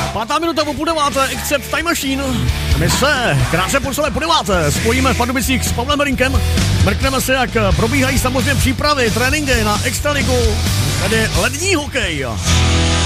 Pátá minuta po půl deváté, Except Time Machine. My se krátce po celé po deváté spojíme v Pardubicích s Pavlem Herinkem. Mrkneme se, jak probíhají samozřejmě přípravy, tréninky na extraligu, tedy lední hokej.